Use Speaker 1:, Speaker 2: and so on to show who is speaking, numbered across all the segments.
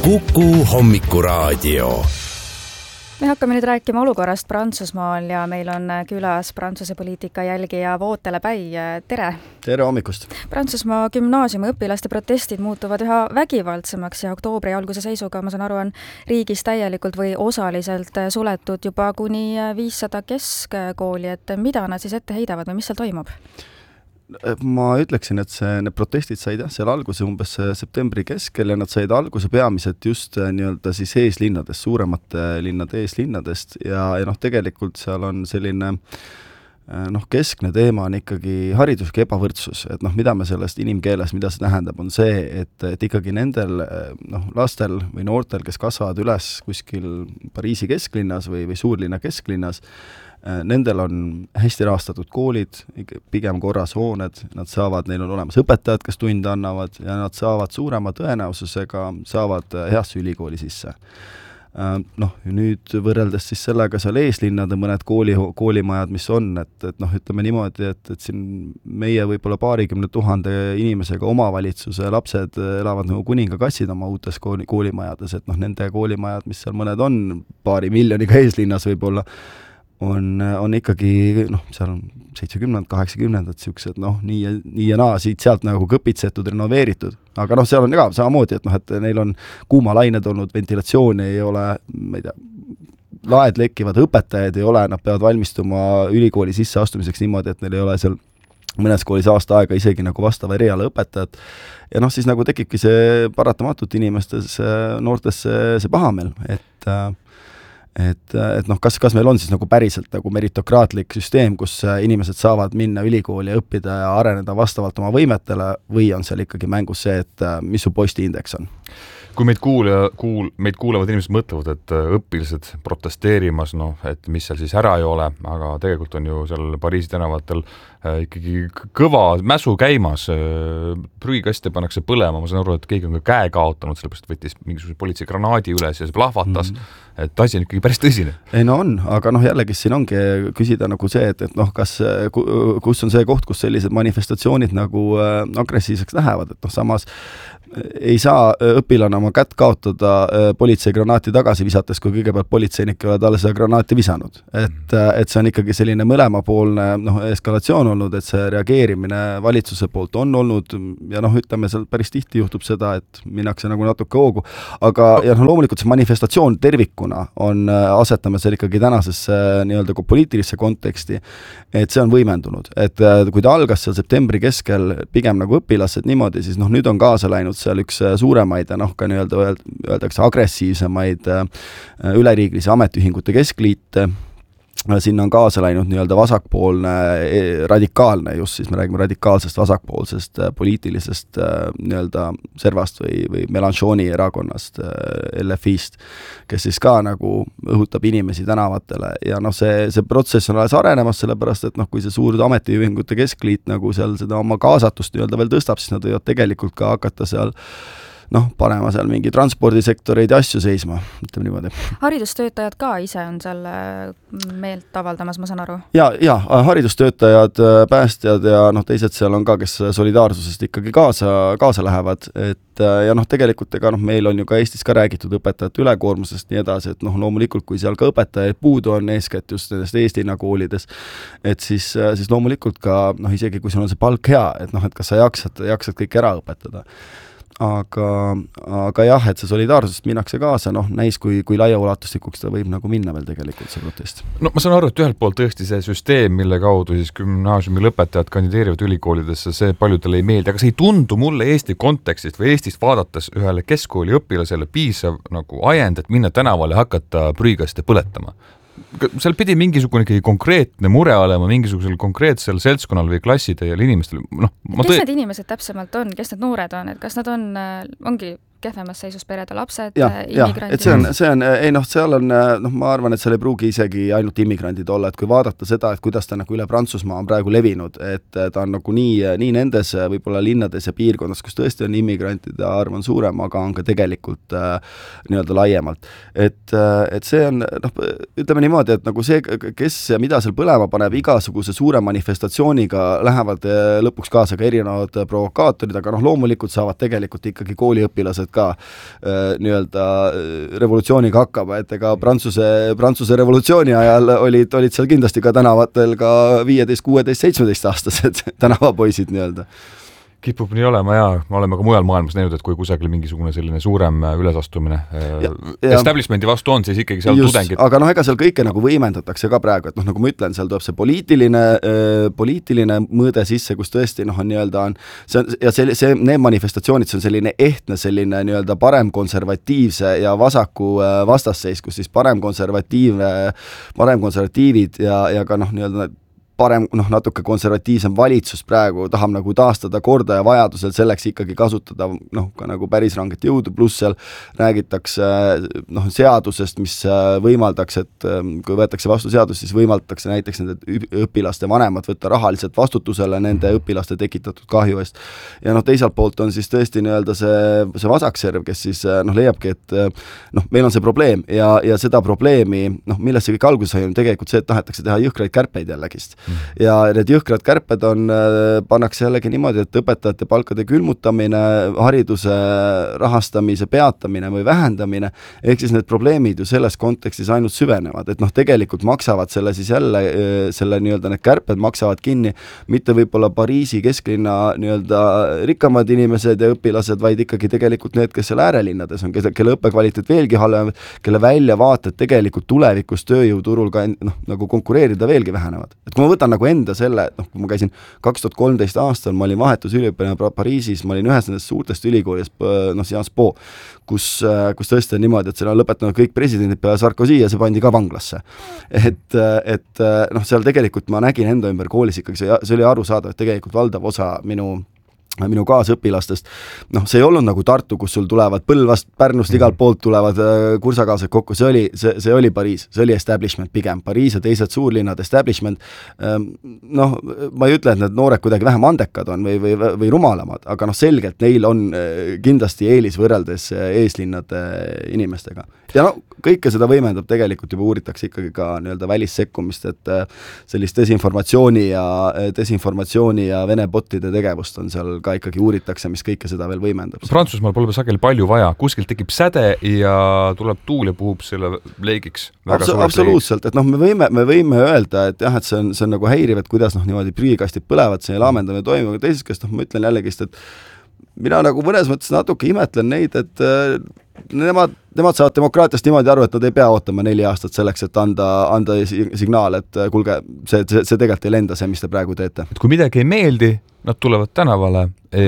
Speaker 1: Kuku hommikuraadio.
Speaker 2: Me hakkame nüüd rääkima olukorrast Prantsusmaal ja meil on külas Prantsuse poliitika jälgija Vootele Päi. Tere!
Speaker 3: Tere hommikust!
Speaker 2: Prantsusmaa gümnaasiumi õpilaste protestid muutuvad üha vägivaldsemaks ja oktoobri alguse seisuga, ma saan aru, on riigis täielikult või osaliselt suletud juba kuni 500 keskkooli. Et mida nad siis ette heidavad või mis seal toimub?
Speaker 3: Ma ütleksin, et need protestid said seal alguse umbes septembri keskel ja nad said alguse peamiselt just nii-öelda siis eeslinnadest, suuremate linnade eeslinnadest ja tegelikult seal on selline keskne teema on ikkagi hariduslik ebavõrdsus, et mida me sellest inimkeeles, mida see tähendab, on see, et ikkagi nendel lastel või noortel, kes kasvavad üles kuskil Pariisi kesklinnas või suurlinna kesklinnas, nendel on hästi rahastatud koolid, pigem korras hooned, neil on olemas õpetajad, kes tunde annavad ja nad saavad suurema tõenäosusega heasse ülikooli sisse. Nüüd võrreldes siis sellega seal eeslinnade mõned koolimajad, mis on, et ütleme niimoodi, et siin meie võib-olla 20 000 inimesega omavalitsuse lapsed elavad nagu kuningakassid oma uutes koolimajades, et nende koolimajad, mis seal mõned on 2 miljoniga eeslinnas võib-olla, on ikkagi, seal on 70-80, siuksed, nii ja naa, siit-sealt nagu kõpitsetud, renoveeritud. Aga seal on ka samamoodi, et neil on kuumalained olnud, ventilatsiooni ei ole, ma ei tea, laed lekkivad, õpetajad ei ole, nad peavad valmistuma ülikooli sisseastumiseks niimoodi, et neil ei ole seal mõnes koolis aasta aega isegi nagu vastava eriala õpetajad. Ja siis nagu tekibki see paratamatult inimestes, noortes see pahameel, kas meil on siis nagu päriselt nagu meritokraatlik süsteem, kus inimesed saavad minna ülikooli ja õppida ja areneda vastavalt oma võimetele või on seal ikkagi mängus see, et mis su postiindeks on?
Speaker 4: Kui meid kuulavad inimesed mõtlevad, et õpilased protesteerimas, et mis seal siis ära ei ole, aga tegelikult on ju seal Pariisi tänavatel ikkagi kõva mäsu käimas, prügikaste pannakse põlema, ma saan aru, et keegi on ka käe kaotanud, sellepärast võttis mingisuguse politsei granaadi üles ja see plahvatas, et asi on ikkagi päris tõsine.
Speaker 3: Ei on, aga jällegi siin ongi küsida nagu see, et kus on see koht, kus sellised manifestatsioonid nagu agressiivseks lähevad, et samas ei saa õpilane oma kätt kaotada politsei granaati tagasi visates, kui kõigepealt politseinik ei ole talle seda granaati visanud. Et see on ikkagi selline mõlemapoolne eskalatsioon olnud, et see reageerimine valitsuse poolt on olnud ja ütleme, seal päris tihti juhtub seda, et minnakse nagu natuke hoogu. Aga loomulikult see manifestatsioon tervikuna asetame seal ikkagi tänasesse nii-öelda poliitilisse konteksti, et see on võimendunud. Et kui ta algas seal septembri keskel pigem nagu õpilased niimoodi, siis nüüd on kaasa läinud seal üks suuremaid ja ka öeldakse agressiivsemaid üleriiglise ametiühingute keskliite. Sinna on kaasa läinud nii-öelda vasakpoolne, radikaalne, just siis me räägime radikaalsest vasakpoolsest poliitilisest nii-öelda servast või Mélenchoni erakonnast, LFI-st, kes siis ka nagu õhutab inimesi tänavatele ja see protsess on alles arenemas, sellepärast, et kui see suur ametiühingute keskliit nagu seal seda oma kaasatust nii-öelda veel tõstab, siis nad võivad tegelikult ka hakata seal panema seal mingi transpordisektoreid ja asju seisma, ütleme niimoodi.
Speaker 2: Haridustöötajad ka ise on seal meelt avaldamas, ma saan aru?
Speaker 3: Ja, haridustöötajad, päästjad ja teised seal on ka, kes solidaarsusest ikkagi kaasa lähevad, ja tegelikult meil on ju ka Eestis ka räägitud õpetajate ülekoormusest nii edasi, et loomulikult, kui seal ka õpetajaid puudu on eeskätt just nendest eeslinna koolides, et siis loomulikult ka, isegi kui sul on see palk hea, et kas sa jaksad kõik ära õpetada. Aga jah, et see solidaarsusest minnakse kaasa, näis kui laiaulatuslikuks ta võib nagu minna veel tegelikult see protest.
Speaker 4: Ma saan aru, et ühelt poolt tõesti see süsteem, mille kaudu siis gümnaasiumi lõpetajad kandideerivad ülikoolidesse, see paljudele ei meeldi, aga see ei tundu mulle Eesti kontekstist või Eestist vaadates ühele keskkooli õpilasele piisav nagu ajend, et minna tänavale ja hakata prügigaste põletama. Seal pidi mingisugune konkreetne mure olema mingisugusel konkreetsel seltskonnal või klassitäiel inimestel.
Speaker 2: Kes need inimesed täpsemalt on? Kes need noored on? Et kas nad ongi kehvemas seisus perede lapsed, immigrandid?
Speaker 3: See on, seal on, ma arvan, et seal ei pruugi isegi ainult immigrandid olla, et kui vaadata seda, et kuidas ta nagu üle Prantsusmaa on praegu levinud, et ta on nagu nii nendes võib-olla linnades ja piirkonnas, kus tõesti on immigrantide arv on suurem, aga on ka tegelikult nii-öelda laiemalt. Et see on, ütleme niimoodi, et nagu see, kes ja mida seal põlema paneb, igasuguse suure manifestatsiooniga lähevad lõpuks kaasa ka erinevad provokaatorid, aga loomulikult saavad tegelikult ikkagi kooliõpilased ka nii-öelda revolutsiooniga hakkama, et ega Prantsuse revolutsiooni ajal olid seal kindlasti ka tänavatel ka 15, 16, 17 aastased tänavapoisid nii-öelda.
Speaker 4: Kipub nii olema ja me oleme ka mujal maailmas näinud, et kui kusagil mingisugune selline suurem ülesastumine establishmenti vastu on, siis ikkagi seal tudengid.
Speaker 3: Aga ega seal kõike nagu võimendatakse ka praegu, et nagu ma ütlen, seal tuleb see poliitiline mõõde sisse, kus tõesti on nii-öelda need manifestatsioonid, see on selline ehtne selline nii-öelda paremkonservatiivse ja vasaku vastasseis, kus siis paremkonservatiivid ja ka nii-öelda natuke konservatiivsem valitsus praegu tahab nagu taastada korda ja vajadusel selleks ikkagi kasutada ka nagu päris ranget jõudu, pluss seal räägitakse seadusest, mis võimaldaks, et kui võetakse vastu seadus, siis võimaldatakse näiteks nende õpilaste vanemad võtta rahaliselt vastutusele nende õpilaste tekitatud kahju eest. Ja teiselt poolt on siis tõesti nii-öelda see vasakserv, kes siis leiabki, et meil on see probleem ja seda probleemi, millest see kõik alguses sai, on tegelikult see, et tahetakse teha jõhkraid kärpeid jällegist. Ja need jõhkrad kärped pannakse jällegi niimoodi, et õpetajate palkade külmutamine, hariduse rahastamise peatamine või vähendamine, ehk siis need probleemid ju selles kontekstis ainult süvenevad, et tegelikult maksavad selle siis jälle, selle nii-öelda need kärped maksavad kinni, mitte võib-olla Pariisi kesklinna nii-öelda rikkamad inimesed ja õpilased, vaid ikkagi tegelikult need, kes seal äärelinnades on, kelle õppekvaliteet veelgi halvem, kelle väljavaated tegelikult tulevikus tööjõuturul ka nagu konkureerida veelgi vähenevad. Et kui ma võtan nagu enda selle, kui ma käisin 2013 aastal, ma olin vahetusüliõpilane Pariisis, ma olin ühes nendest suurtest ülikoolist, Sciences Po, kus tõesti on niimoodi, et seal on lõpetanud kõik presidendid peale Sarkozy ja see pandi ka vanglasse. Et seal tegelikult ma nägin enda ümber koolis ikkagi, see oli arusaadav, et tegelikult valdav osa minu kaasõpilastest, see ei olnud nagu Tartu, kus sul tulevad Põlvast, Pärnust, igalt poolt tulevad kursakaased kokku, see oli Pariis, see oli establishment pigem, Pariis ja teised suurlinnad establishment, ma ei ütle, et need noored kuidagi vähem andekad on või rumalamad, aga selgelt neil on kindlasti eelis võrreldes eeslinnade inimestega. Ja kõike seda võimendab tegelikult juba uuritakse ikkagi ka nii-öelda välissekkumist, et sellist desinformatsiooni ja Vene botide tegevust on seal ka ikkagi uuritakse, mis kõike seda veel võimendab.
Speaker 4: Prantsusmaal pole sageli palju vaja, kuskilt tekib säde ja tuleb tuul ja puhub selle leigiks.
Speaker 3: Absoluutselt, et me võime öelda, et jah, et see on nagu häiriv, et kuidas niimoodi prügikastid põlevad, see laamendamine toimub, aga teisest käest ma ütlen jällegist, et mina nagu mõnes mõttes natuke imetlen neid, et nemad saavad demokraatiast niimoodi aru, et nad ei pea ootama 4 aastat selleks, et anda signaal, et kuulge, see tegelikult ei lenda see, mis te praegu teete.
Speaker 4: Et kui midagi ei meeldi, nad tulevad tänavale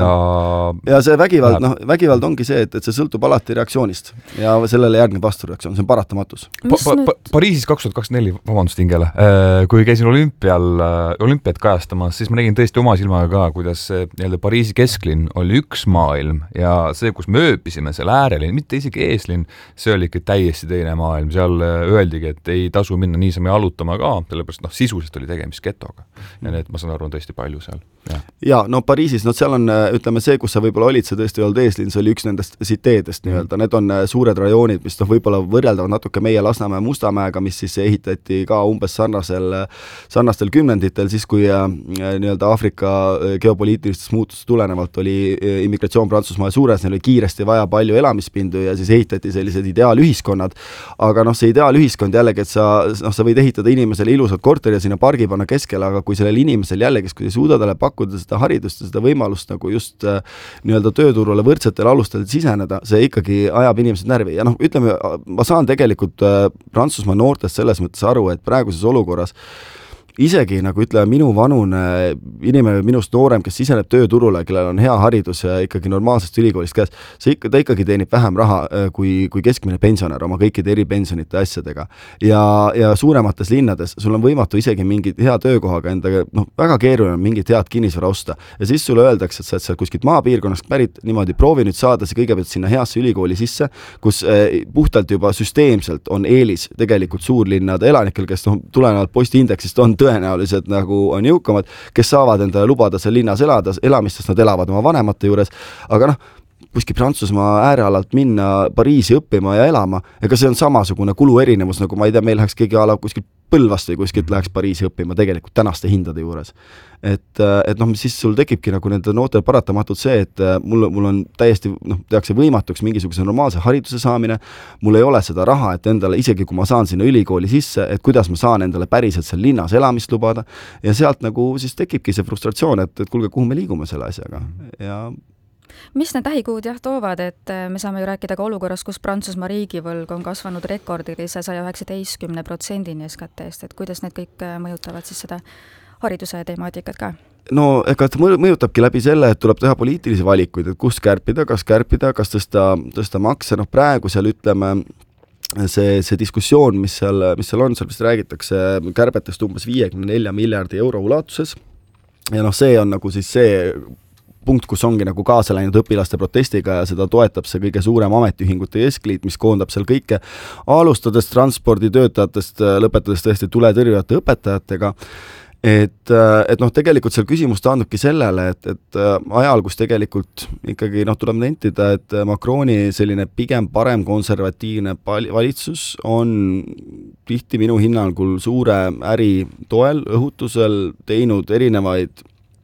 Speaker 3: ja see vägivald ongi see, et see sõltub alati reaktsioonist ja sellele järgneb vastureaktsioon, see on paratamatus.
Speaker 4: Pariisis 2024, vabandust Ingele, kui käisin olümpiat kajastamas, siis ma nägin tõesti oma silmaga ka, kuidas Pariisi kesklinn oli üks maailm ja see, kus me ööpisime, seal äärelinn, mitte isegi eeslinn, see oli ikka täiesti teine maailm, seal öeldigi, et ei tasu minna niisama jalutama ka, sellepärast sisuliselt oli tegemist getoga ja need, ma saan aru, on tõesti palju seal.
Speaker 3: Ja Pariisis, seal on, ütleme see, kus sa võib-olla olid, see tõesti olnud eeslinn, see oli üks nendest siteedest nii-öelda, need on suured rajoonid, mis võib-olla võrreldavad natuke meie Lasnamäe Mustamäega, mis siis ehitati ka umbes sarnastel kümnenditel, siis kui nii-öelda Aafrika geopoliitilistest muutustest tulenevalt oli immigratsioon Prantsusmaa suures, neil oli kiiresti vaja palju elamispindu ja siis ehitati sellised ideaalühiskonnad, aga see ideaalühiskond jällegi, et sa võid ehitada inimesele ilusat korteri ja sinna pargi panna keskele, aga kui sellel inimesel jällegi, kui ei suuda talle pakkuda seda haridust ja seda võimalust nagu just nii-öelda tööturule võrdsetel alustel siseneda, see ikkagi ajab inimesed närvi. Ja ütleme, ma saan tegelikult Prantsusmaa noortest selles mõttes aru, et praeguses olukorras isegi nagu ütleme minu vanune inimene, minust noorem, kes siseneb tööturule, kellel on hea haridus ja ikkagi normaalsest ülikoolist käes, ta ikkagi teenib vähem raha kui keskmine pensionär oma kõikide eripensionite asjadega. Ja suuremates linnades sul on võimatu isegi mingit hea töökohaga endaga, väga keeruline mingit head kinnisvara osta. Ja siis sulle öeldakse, et sa oled seal kuskilt maapiirkonnast pärit, niimoodi proovi nüüd saada see kõigepealt sinna heasse ülikooli sisse, kus puhtalt juba süsteemselt on eelis tegelikult suurlinnade elanikel, kes tulenevalt postiindeksist on tõenäoliselt nagu on jõukamad, kes saavad endale lubada seal linnas elamist, sest nad elavad oma vanemate juures, aga kuskil Prantsusmaa äärealalt minna Pariisi õppima ja elama, ega see on samasugune kuluerinevus, nagu ma ei tea, meil läheks keegi ala kuskil Põlvast või kuskilt läheks Pariisi õppima tegelikult tänaste hindade juures. Et siis sul tekibki nagu nende noortel paratamatult see, et mul on täiesti, tehakse võimatuks mingisuguse normaalse hariduse saamine, mul ei ole seda raha, et endale, isegi kui ma saan sinna ülikooli sisse, et kuidas ma saan endale päriselt seal linnas elamist lubada, ja sealt nagu siis tekibki see frustratsioon, et kuulge, kuhu me liigume selle asjaga. Ja
Speaker 2: mis need lähikuud toovad, et me saame ju rääkida ka olukorras, kus Prantsusmaa riigivõlg on kasvanud rekordilise 119% SKT-st, et kuidas need kõik mõjutavad siis seda hariduse temaatikat ka?
Speaker 3: No ega ta mõjutabki läbi selle, et tuleb teha poliitilisi valikuid, et kus kärpida, kas tõsta makse, praegu seal ütleme, see diskussioon, mis seal on, seal vist räägitakse kärbetest umbes 54 miljardi euro ulatuses ja see on nagu siis see punkt, kus ongi nagu kaasa läinud õpilaste protestiga ja seda toetab see kõige suurem ametiühingute keskliit, mis koondab seal kõike, alustades transporditöötajatest, lõpetades tõesti tuletõrjujate õpetajatega. Et tegelikult seal küsimus taandubki sellele, et ajal, kus tegelikult ikkagi tuleb nentida, et Macroni selline pigem parem konservatiivne valitsus on tihti minu hinnangul suure äri toel, õhutusel teinud erinevaid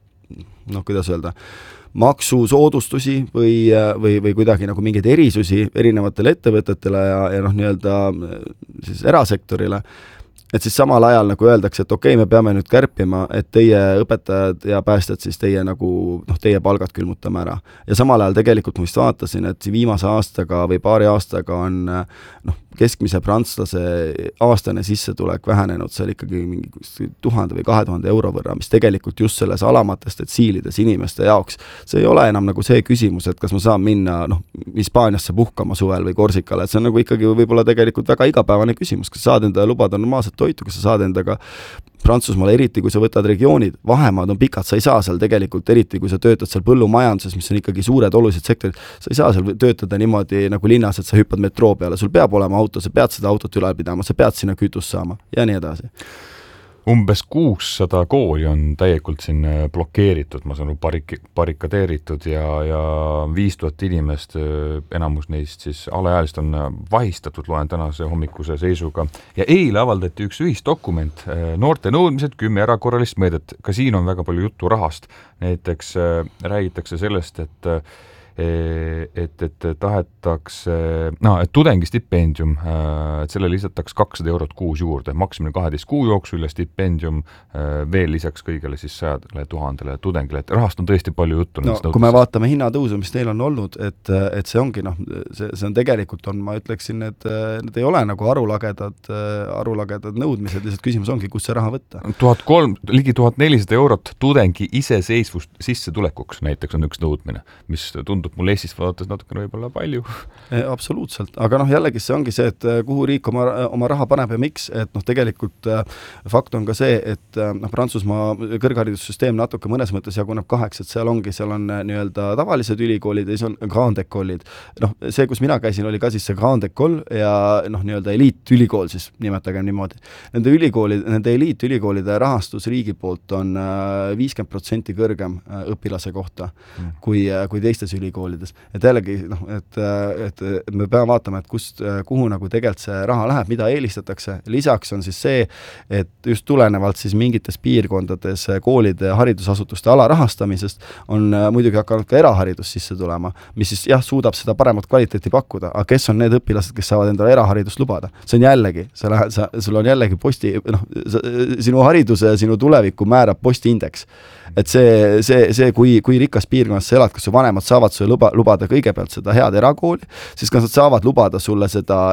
Speaker 3: kuidas öelda, maksusoodustusi või kuidagi nagu mingeid erisusi erinevatele ettevõtetele ja nii-öelda siis erasektorile, et siis samal ajal nagu öeldakse, et okei, me peame nüüd kärpima, et teie õpetajad ja päästjad siis teie palgad külmutame ära. Ja samal ajal tegelikult ma vist vaatasin, et viimase aastaga või paari aastaga on keskmise prantslase aastane sissetulek vähenenud seal ikkagi mingi 1000 või 2000 euro võrra, mis tegelikult just selles alamates detsiilides inimeste jaoks, see ei ole enam nagu see küsimus, et kas ma saan minna Hispaaniasse puhkama suvel või Korsikale, et see on nagu ikkagi võib-olla tegelikult väga igapäevane küsimus, kas saad enda lubada normaalset toitu, kas sa saad endaga Prantsusmaal, eriti kui sa võtad regioonid, vahemaad on pikad, sa ei saa seal tegelikult, eriti kui sa töötad seal põllumajanduses, mis on ikkagi suured olulised sektorid, sa ei saa seal töötada niimoodi nagu linnas, et sa hüppad metroo peale, sul peab olema auto, sa pead seda autot ülal pidama, sa pead sinna kütust saama ja nii edasi.
Speaker 4: Umbes 600 kooli on täielikult siin blokeeritud, ma saan barrikadeeritud ja 5000 inimest, enamus neist siis alaealist on vahistatud, loen tänase hommikuse seisuga. Ja eile avaldati üks ühisdokument, noorte nõudmised, 10 erakorralist meedet, ka siin on väga palju juttu rahast. Näiteks räägitakse sellest, et tahetakse, et tudengistipendium, et selle lisatakse 200 eurot kuus juurde, maksimine 12 kuu jooksul ja stipendium veel lisaks kõigele siis 100 000 tudengile, et rahast on tõesti palju juttu.
Speaker 3: Kui me vaatame hinnatõusu, mis neil on olnud, et see ongi, see on tegelikult ma ütleksin, et need ei ole nagu arulagedad nõudmised, lihtsalt küsimus ongi, kus see raha võtta.
Speaker 4: Ligi 1400 eurot tudengi iseseisvust sissetulekuks näiteks on üks nõudmine, mis tundub mulle Eestis vaadates natukene võib-olla palju.
Speaker 3: Absoluutselt, aga jällegi see ongi see, et kuhu riik oma raha paneb ja miks, et tegelikult fakt on ka see, et Prantsusmaa kõrgharidussüsteem natuke mõnes mõttes jaguneb kaheks, et seal on nii-öelda tavalised ülikoolid ja siis on Grand École'id. See, kus mina käisin, oli ka siis see Grand École ja nii-öelda eliitülikool siis, nimetagem niimoodi. Nende eliitülikoolide rahastus riigi poolt on 50% kõrgem õpilase kohta kui teistes ülikoolides. Et jällegi, et me peame vaatama, et kuhu nagu tegelikult see raha läheb, mida eelistatakse. Lisaks on siis see, et just tulenevalt siis mingites piirkondades koolide haridusasutuste alarahastamisest on muidugi hakanud ka eraharidus sisse tulema, mis siis suudab seda paremat kvaliteeti pakkuda, aga kes on need õpilased, kes saavad endale eraharidust lubada? See on jällegi, sul on jällegi sinu hariduse ja sinu tuleviku määrab postiindeks. Et see kui rikas piirkonnas sa elad, kas su vanemad saavad sulle lubada kõigepealt seda head erakooli, siis kas nad saavad lubada sulle seda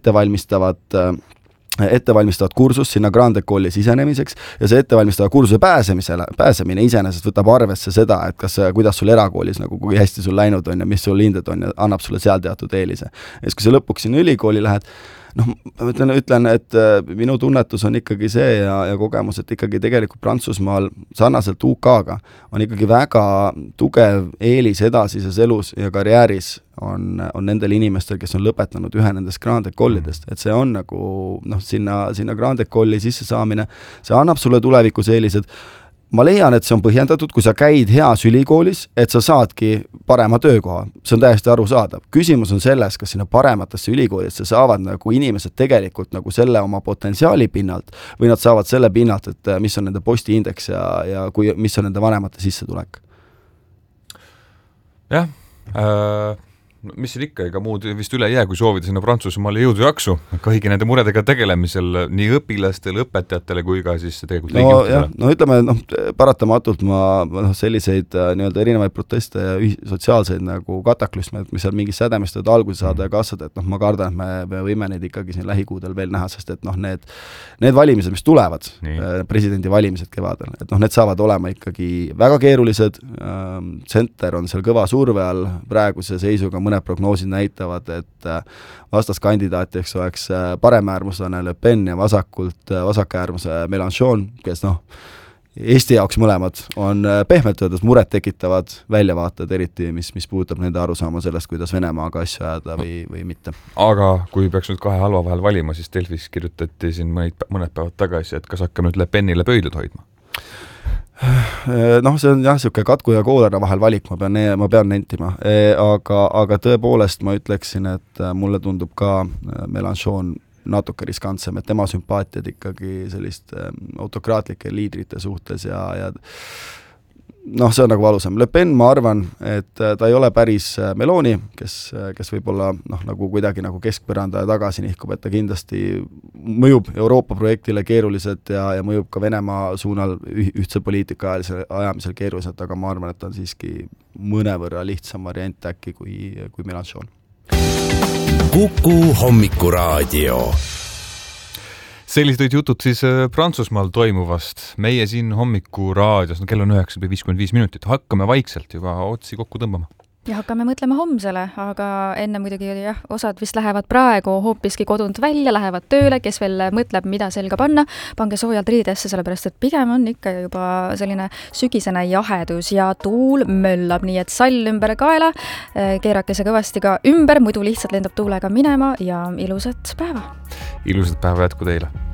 Speaker 3: ettevalmistavat kursust sinna Grand École'i sisenemiseks ja see ettevalmistava kursuse pääsemine iseenesest võtab arvesse seda, et kuidas sul erakoolis kui hästi sul läinud on ja mis sul hinded on ja annab sulle seal teatud eelise. Ja siis, kui sa lõpuks sinna ülikooli lähed, ütlen, et minu tunnetus on ikkagi see ja kogemus, et ikkagi tegelikult Prantsusmaal sarnaselt UK-ga on ikkagi väga tugev eelis edasises elus ja karjääris on nendel inimestel, kes on lõpetanud ühe nendest Grand École'idest, et see on nagu sinna Grand École'i sisse saamine, see annab sulle tulevikus eelised. ma leian, et see on põhjendatud, kui sa käid heas ülikoolis, et sa saadki parema töökoha. See on täiesti arusaadav. Küsimus on selles, kas sinna parematesse ülikoolidesse saavad nagu inimesed tegelikult nagu selle oma potentsiaali pinnalt või nad saavad selle pinnalt, et mis on nende postiindeks ja mis on nende vanemate sissetulek.
Speaker 4: Jah, mis siin ikka, ega muud vist üle jää, kui soovida sinna Prantsusmaale jõudu jaksu kõigi nende muredega tegelemisel nii õpilastele, õpetajatele kui ka siis tegelikult riigijuhtidele.
Speaker 3: No ütleme, paratamatult ma selliseid nii-öelda erinevaid proteste ja sotsiaalseid nagu kataklüsme, et mis seal mingis sädemistad alguse saada ja kasvada, et ma kardan, et me võime neid ikkagi siin lähikuudel veel näha, sest et need valimised, mis tulevad, presidendi valimised kevadel, et need saavad olema ikkagi väga keerulised, tsenter on seal kõva surve all, praeguse seisuga mõned prognoosid näitavad, et vastaskandidaatiks oleks paremäärmuslane Le Pen ja vasakäärmuse Mélenchon, kes Eesti jaoks mõlemad on pehmelt öeldes muret tekitavad väljavaated, eriti mis puudutab nende arusaama sellest, kuidas Venemaaga asju ajada või mitte.
Speaker 4: Aga kui peaks nüüd kahe halva vahel valima, siis Delfis kirjutati siin mõned päevad tagasi, et kas hakkame nüüd Le Penile pöidlad hoidma?
Speaker 3: See on jah, siuke katku ja koolera vahel valik, ma pean nentima, aga tõepoolest ma ütleksin, et mulle tundub ka Mélenchon natuke riskantsem, et tema sümpaatiad ikkagi selliste autokraatlike liidrite suhtes ja see on nagu valusam. Le Pen, ma arvan, et ta ei ole päris Meloni, kes võib-olla nagu kuidagi nagu keskpõranda ja tagasi nihkub, et ta kindlasti mõjub Euroopa projektile keeruliselt ja mõjub ka Venemaa suunal ühtse poliitika ajamisel keeruliselt, aga ma arvan, et ta on siiski mõnevõrra lihtsam variant äkki kui Mélenchon.
Speaker 1: Kuku hommikuraadio.
Speaker 4: Sellised olid jutud siis Prantsusmaal toimuvast. Meie siin hommikuraadios, kell on 9:55 minutit, hakkame vaikselt juba otsi kokku tõmbama.
Speaker 2: Ja hakkame mõtlema homsele, aga enne muidugi osad vist lähevad praegu hoopiski kodunt välja, lähevad tööle, kes veel mõtleb, mida selga panna, pange soojalt riidesse, sellepärast et pigem on ikka juba selline sügisene jahedus ja tuul möllab, nii et sall ümber kaela, keerake see kõvasti ka ümber, muidu lihtsalt lendab tuulega minema ja ilusat päeva!
Speaker 4: Ilusat päeva jätku teile!